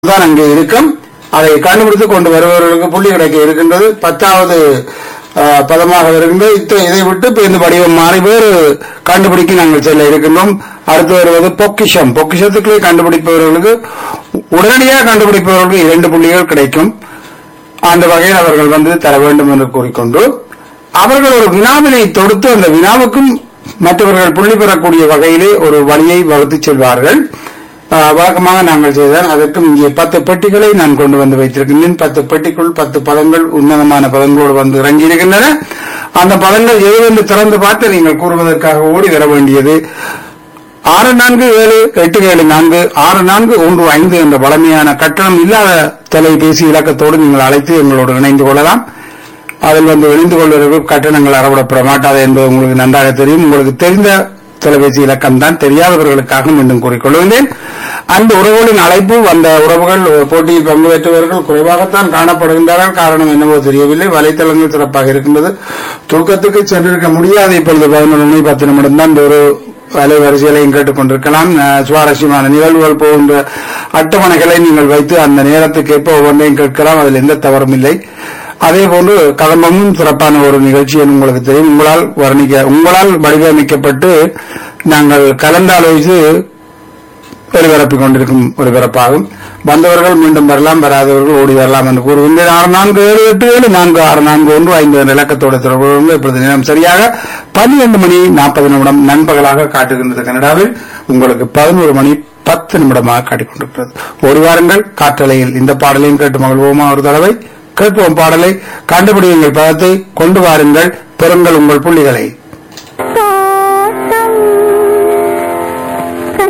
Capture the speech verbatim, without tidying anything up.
தான் அங்கே இருக்கும். அதை கண்டுபிடித்து கொண்டு வருபவர்களுக்கு புள்ளி கிடைக்க இருக்கின்றது. பத்தாவது பதமாக இருக்கின்றது. இதை விட்டு இப்ப இந்த வடிவம் மாறி வேறு கண்டுபிடிக்க நாங்கள் செல்ல இருக்கின்றோம். அடுத்து வருவது பொக்கிஷம். பொக்கிஷத்துக்களை கண்டுபிடிப்பவர்களுக்கு உடனடியாக கண்டுபிடிப்பவர்களுக்கு இரண்டு புள்ளிகள் கிடைக்கும். அந்த வகையில் அவர்கள் வந்து தர வேண்டும் என்று கூறிக்கொண்டு அவர்கள் ஒரு வினாவினை தொடுத்து அந்த வினாவுக்கும் மற்றவர்கள் புள்ளி பெறக்கூடிய வகையிலே ஒரு வழியை வகுத்து செல்வார்கள். வழக்கமாக நாங்கள் செய்தால் அதற்கும் இங்கே பத்து பெட்டிகளை நான் கொண்டு வந்து வைத்திருக்கின்றேன். பத்து பெட்டிக்குள் பத்து பதங்கள் உன்னதமான பதங்களோடு வந்து இறங்கியிருக்கின்றன. அந்த பதங்கள் எதுவென்று திறந்து பார்த்து நீங்கள் கூறுவதற்காக ஓடி வர வேண்டியது ஆறு நான்கு ஏழு எட்டு ஏழு நான்கு ஆறு நான்கு ஒன்று ஐந்து என்ற பழமையான கட்டணம் இல்லாத தொலைபேசி இலக்கத்தோடு நீங்கள் அழைத்து எங்களோடு இணைந்து கொள்ளலாம். அதில் வந்து இணைந்து கொள்வதற்கு கட்டணங்கள் அறவிடப்பட மாட்டாது என்பது உங்களுக்கு நன்றாக தெரியும். உங்களுக்கு தெரிந்த தொலைபேசி இலக்கம் தான், தெரியாதவர்களுக்காக மீண்டும் கூறிக்கொள்கின்றேன். அந்த உறவுகளின் அழைப்பு வந்த உறவுகள் போட்டியில் பங்கு பெற்றவர்கள் குறைவாகத்தான் காணப்படுகின்றார்கள். காரணம் என்னவோ தெரியவில்லை. வலைத்தளங்கள் சிறப்பாக இருக்கின்றது. தூக்கத்துக்கு சென்றிருக்க முடியாது. இப்பொழுது பதினொன்று மணி பத்து நிமிடம் தான் ஒரு அலைவரிசைகளையும் கேட்டுக் கொண்டிருக்கலாம். சுவாரஸ்யமான நிகழ்வுகள் போகின்ற அட்டவணைகளை நீங்கள் வைத்து அந்த நேரத்துக்கு எப்ப ஒவ்வொன்றையும் கேட்கலாம். அதில் எந்த தவறும் இல்லை. அதே போன்று கதம்பமும் சிறப்பான ஒரு நிகழ்ச்சி என்று உங்களுக்கு தெரியும். உங்களால் வர்ணிக்க உங்களால் வடிவமைக்கப்பட்டு நாங்கள் கலந்தாலோசித்து ஒலிபரப்பிக் கொண்டிருக்கும் ஒலிபரப்பாகும். வந்தவர்கள் மீண்டும் வரலாம், வராதவர்கள் ஓடி வரலாம் என்று கூறுகின்றேன். ஆறு நான்கு ஏழு எட்டு ஏழு நான்கு ஆறு நான்கு ஒன்று ஐந்து என்ற இலக்கத்தோடு தொடர்பு. இப்பொழுது நேரம் சரியாக பன்னிரண்டு மணி நாற்பது நிமிடம் நண்பகலாக காட்டுகின்றது. கனடாவில் உங்களுக்கு பதினோரு மணி பத்து நிமிடமாக காட்டிக்கொண்டிருக்கிறது. ஒரு வாரங்கள் காற்றலையில் இந்த பாடலையும் கேட்டு மகிழ்வோமா? ஒரு தடவை கேட்போம் பாடலை. கண்டுபிடியுங்கள் பதத்தை, கொண்டு வாருங்கள், பெறுங்கள் உங்கள் புள்ளிகளை.